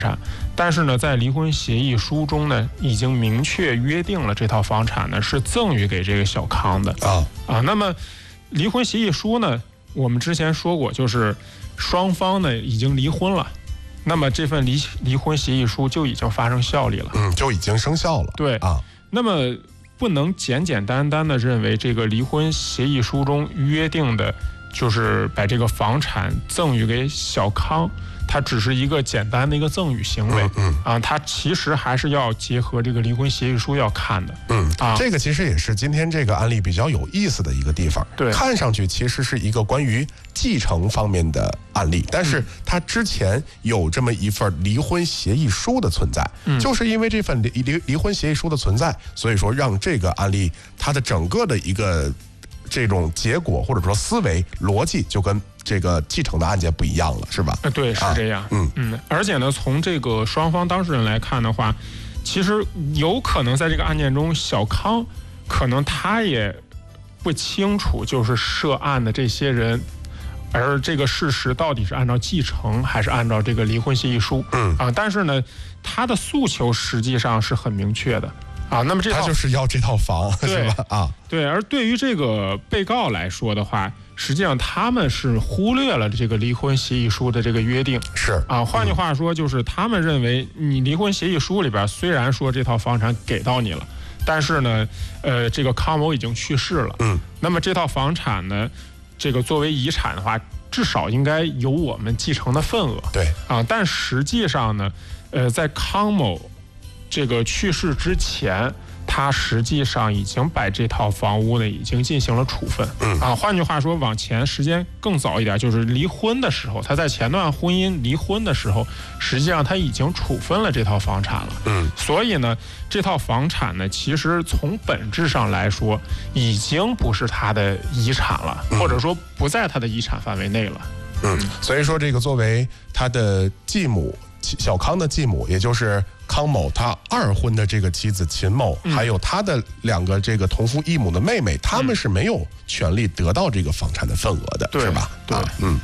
但是呢，在离婚协议书中呢，已经明确约定了这套房产呢是赠予给这个小康的那么离婚协议书呢，我们之前说过，就是双方呢已经离婚了，那么这份离婚协议书就已经发生效力了， 就已经生效了。 对那么不能简简单单的认为这个离婚协议书中约定的就是把这个房产赠予给小康，它只是一个简单的一个赠与行为它其实还是要结合这个离婚协议书要看的这个其实也是今天这个案例比较有意思的一个地方。 对， 看上去其实是一个关于继承方面的案例，但是它之前有这么一份离婚协议书的存在，就是因为这份离婚协议书的存在，所以说让这个案例它的整个的一个这种结果或者说思维逻辑就跟这个继承的案件不一样了，是吧？ 对，是这样。而且呢，从这个双方当事人来看的话，其实有可能在这个案件中，小康可能他也不清楚，就是涉案的这些人，而这个事实到底是按照继承还是按照这个离婚协议书但是呢，他的诉求实际上是很明确的。那么他就是要这套房，是吧？ 对。而对于这个被告来说的话，实际上他们是忽略了这个离婚协议书的这个约定。 是换句话说，就是他们认为你离婚协议书里边虽然说这套房产给到你了，但是呢，这个康某已经去世了。那么这套房产呢，这个作为遗产的话，至少应该有我们继承的份额。 对但实际上呢，在康某这个去世之前，他实际上已经把这套房屋呢已经进行了处分。换句话说，往前时间更早一点，就是离婚的时候，他在前段婚姻离婚的时候，实际上他已经处分了这套房产了。所以呢，这套房产呢，其实从本质上来说，已经不是他的遗产了，或者说不在他的遗产范围内了。 所以说这个作为他的继母，小康的继母，也就是康某他二婚的这个妻子秦某，还有他的两个这个同父异母的妹妹，他们是没有权利得到这个房产的份额的，是吧？ 对，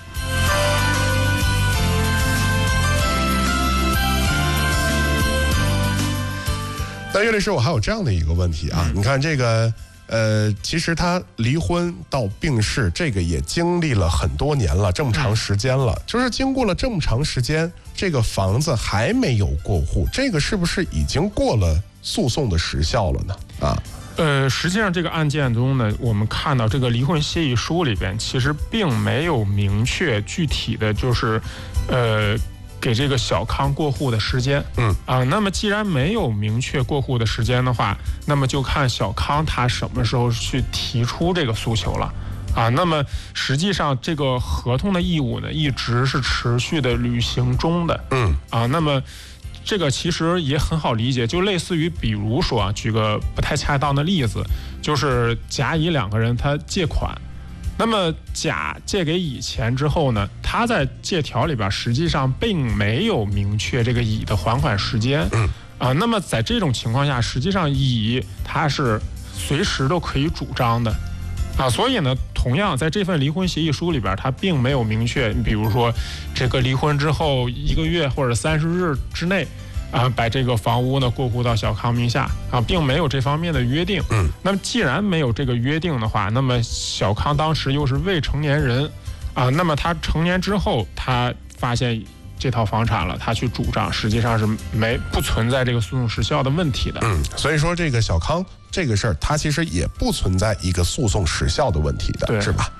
那岳律师，我还有这样的一个问题你看这个其实他离婚到病逝，这个也经历了很多年了，这么长时间了，就是经过了这么长时间，这个房子还没有过户，这个是不是已经过了诉讼的时效了呢？ 实际上这个案件中呢，我们看到这个离婚协议书里边，其实并没有明确具体的就是给这个小康过户的时间。那么既然没有明确过户的时间的话，那么就看小康他什么时候去提出这个诉求了。那么实际上这个合同的义务呢，一直是持续的履行中的。那么这个其实也很好理解，就类似于比如说举个不太恰当的例子，就是甲乙两个人他借款，那么甲借给乙钱之后呢，他在借条里边实际上并没有明确这个乙的还款时间。那么在这种情况下，实际上乙他是随时都可以主张的。所以呢，同样在这份离婚协议书里边，它并没有明确，比如说这个离婚之后1个月或者30日之内把这个房屋呢过户到小康名下并没有这方面的约定。那么既然没有这个约定的话，那么小康当时又是未成年人那么他成年之后，他发现这套房产了，他去主张，实际上是不存在这个诉讼时效的问题的。 所以说这个小康这个事儿，它其实也不存在一个诉讼时效的问题的，是吧？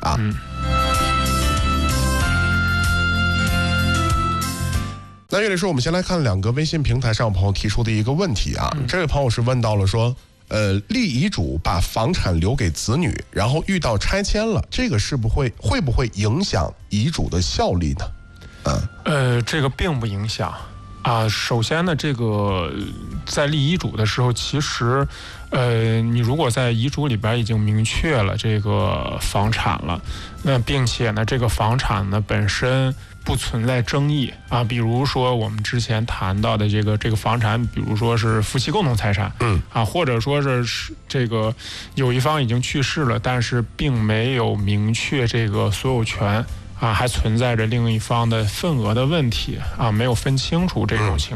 那岳律师，我们先来看2个微信平台上朋友提出的一个问题这位朋友是问到了说，立遗嘱把房产留给子女，然后遇到拆迁了，这个会不会影响遗嘱的效力呢？ 这个并不影响首先呢，这个在立遗嘱的时候，其实你如果在遗嘱里边已经明确了这个房产了，那并且呢这个房产呢本身不存在争议比如说我们之前谈到的这个房产，比如说是夫妻共同财产或者说是这个有一方已经去世了，但是并没有明确这个所有权还存在着另一方的份额的问题没有分清楚这种情况。